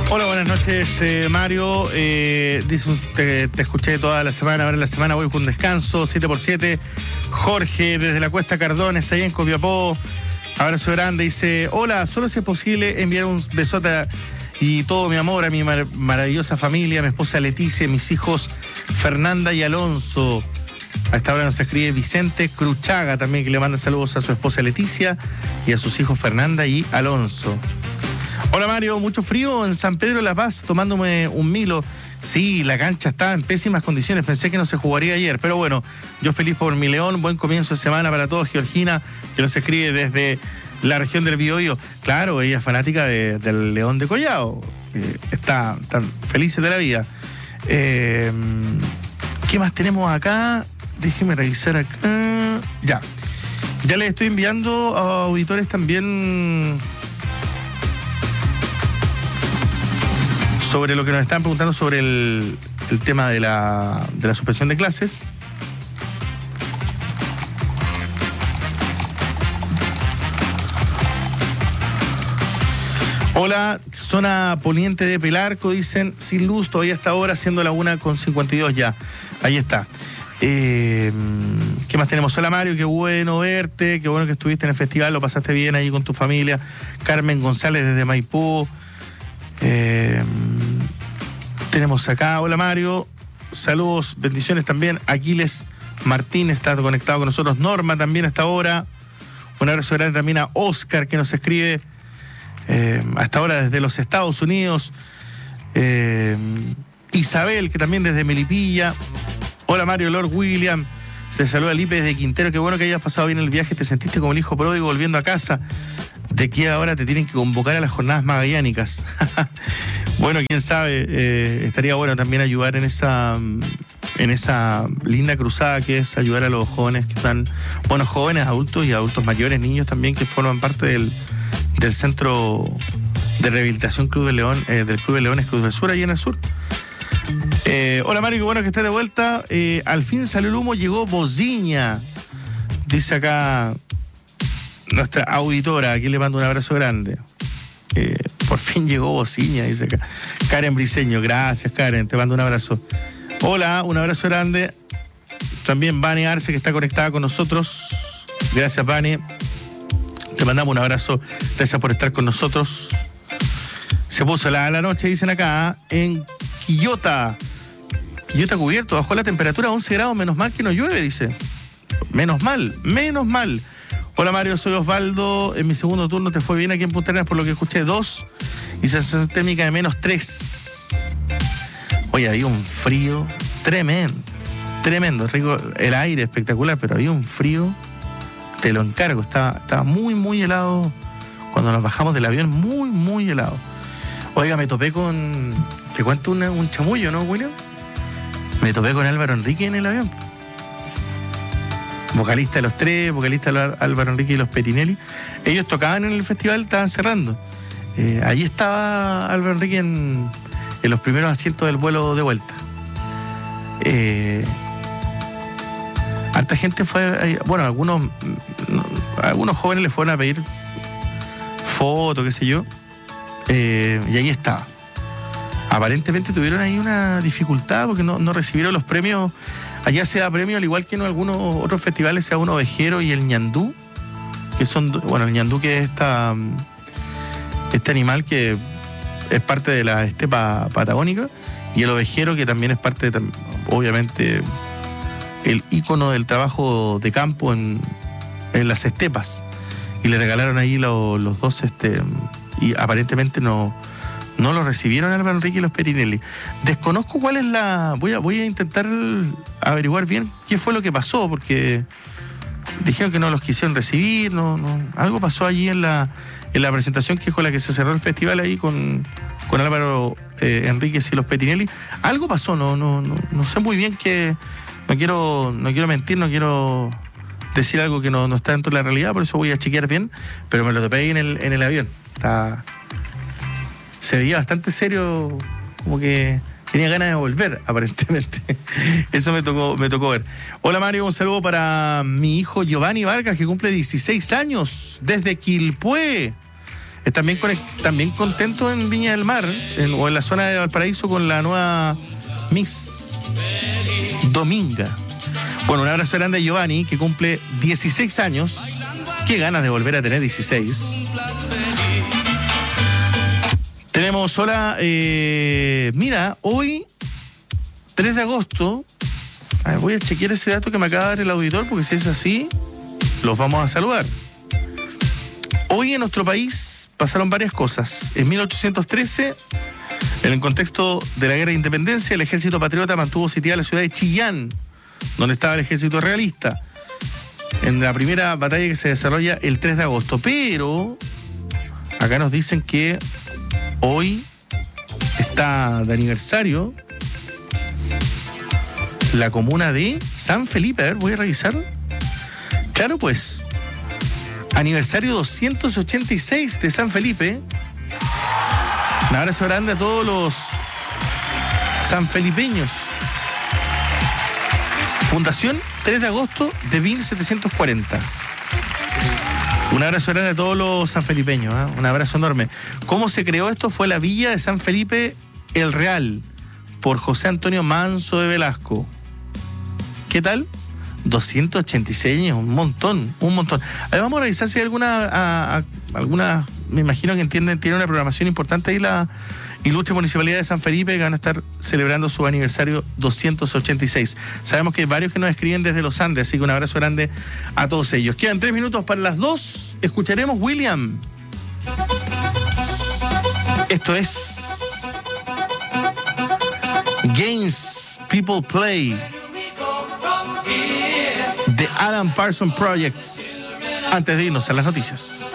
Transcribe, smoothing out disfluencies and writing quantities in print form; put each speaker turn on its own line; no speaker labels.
Hola, buenas noches, Mario. Te escuché toda la semana, ahora en la semana voy con descanso, 7x7. Jorge, desde la Cuesta Cardones, ahí en Copiapó. Abrazo grande, dice, hola, solo si es posible enviar un besote y todo mi amor a mi maravillosa familia, mi esposa Leticia, mis hijos Fernanda y Alonso. A esta hora nos escribe Vicente Cruchaga también, que le manda saludos a su esposa Leticia y a sus hijos Fernanda y Alonso. Hola Mario, mucho frío en San Pedro de la Paz, tomándome un Milo. Sí, la cancha está en pésimas condiciones, pensé que no se jugaría ayer, pero bueno, yo feliz por mi León, buen comienzo de semana para todos. Georgina, que nos escribe desde la región del Biobío. Claro, ella es fanática del León de Collao, están felices de la vida. ¿Qué más tenemos acá? Déjeme revisar acá. Ya les estoy enviando a auditores también sobre lo que nos están preguntando sobre el tema de la suspensión de clases. Hola, zona Poniente de Pelarco, dicen, sin luz todavía hasta ahora, siendo la 1:52 ya. Ahí está. ¿Qué más tenemos? Hola Mario, qué bueno verte, qué bueno que estuviste en el festival, lo pasaste bien ahí con tu familia. Carmen González desde Maipú. Tenemos acá, hola Mario, saludos, bendiciones también. Aquiles Martín está conectado con nosotros. Norma también hasta ahora. Un abrazo grande también a Oscar, que nos escribe hasta ahora desde los Estados Unidos. Isabel, que también desde Melipilla. Hola Mario, Lord William. Se saluda Lipe desde Quintero. Qué bueno que hayas pasado bien el viaje. Te sentiste como el hijo pródigo volviendo a casa. De aquí a ahora te tienen que convocar a las jornadas magallánicas. Bueno, quién sabe, estaría bueno también ayudar en esa linda cruzada que es ayudar a los jóvenes que están, bueno, jóvenes, adultos y adultos mayores, niños también, que forman parte del centro de rehabilitación Club de León, del Club de Leones Cruz del Sur, ahí en el sur. Hola Mario, qué bueno que estés de vuelta. Al fin salió el humo, llegó Bociña, dice acá nuestra auditora, aquí le mando un abrazo grande. Por fin llegó Bociña, dice acá Karen Briceño. Gracias Karen, te mando un abrazo. Hola, un abrazo grande. También Vane Arce, que está conectada con nosotros. Gracias Vane, te mandamos un abrazo. Gracias por estar con nosotros. Se puso la noche, dicen acá, en Quillota cubierto, bajó la temperatura a 11 grados, menos mal que no llueve, dice. Menos mal. Hola Mario, soy Osvaldo. En mi segundo turno te fue bien aquí en Punta Arenas, por lo que escuché 2 y sensación térmica de -3. Oye, había un frío tremendo, rico, el aire espectacular, pero había un frío, te lo encargo, estaba muy helado cuando nos bajamos del avión, muy helado. Oiga, me topé con, te cuento un chamullo, ¿no, William? Me topé con Álvaro Enrique en el avión. Vocalista de Los Tres, vocalista de Álvaro Enrique y los Petinelli. Ellos tocaban en el festival, estaban cerrando. Allí estaba Álvaro Enrique en los primeros asientos del vuelo de vuelta. Harta gente fue, bueno, algunos jóvenes le fueron a pedir fotos, qué sé yo, y ahí estaba. Aparentemente tuvieron ahí una dificultad porque no recibieron los premios. Allá se da premio, al igual que en algunos otros festivales, se da un ovejero y el ñandú, que son, bueno, el ñandú, que es este animal que es parte de la estepa patagónica, y el ovejero, que también es parte, obviamente, el ícono del trabajo de campo en las estepas. Y le regalaron ahí los dos, y aparentemente no lo recibieron Álvaro Enrique y los Petinelli. Desconozco cuál es voy a intentar averiguar bien qué fue lo que pasó, porque dijeron que no los quisieron recibir, algo pasó allí en la presentación, que es con la que se cerró el festival ahí con Álvaro Enríquez y los Petinelli. Algo pasó, no sé muy bien, que no quiero mentir, no quiero decir algo que no está dentro de la realidad, por eso voy a chequear bien, pero me lo topé ahí en el avión. Se veía bastante serio, como que tenía ganas de volver, aparentemente. Eso me tocó ver. Hola Mario, un saludo para mi hijo Giovanni Vargas, que cumple 16 años, desde Quilpué. están bien contentos en Viña del Mar o en la zona de Valparaíso con la nueva Miss Dominga. Bueno, un abrazo grande a Giovanni, que cumple 16 años. Qué ganas de volver a tener 16. Tenemos, hola, mira, hoy, 3 de agosto, voy a chequear ese dato que me acaba de dar el auditor, porque si es así, los vamos a saludar. Hoy en nuestro país pasaron varias cosas. En 1813, en el contexto de la Guerra de Independencia, el ejército patriota mantuvo sitiada la ciudad de Chillán, donde estaba el ejército realista, en la primera batalla que se desarrolla el 3 de agosto. Pero acá nos dicen que hoy está de aniversario la comuna de San Felipe. A ver, voy a revisar. Claro, pues, aniversario 286 de San Felipe. Un abrazo grande a todos los sanfelipeños. Fundación 3 de agosto de 1740. Un abrazo grande a todos los sanfelipeños, ¿eh? Un abrazo enorme. ¿Cómo se creó esto? Fue la villa de San Felipe el Real, por José Antonio Manso de Velasco. ¿Qué tal? 286 años, un montón. A ver, vamos a revisar si hay alguna, me imagino que tiene una programación importante ahí la ilustre Municipalidad de San Felipe, que van a estar celebrando su aniversario 286. Sabemos que hay varios que nos escriben desde los Andes, así que un abrazo grande a todos ellos. Quedan 3 minutos para las 2. Escucharemos William. Esto es Games People Play, The Alan Parsons Project. Antes de irnos a las noticias.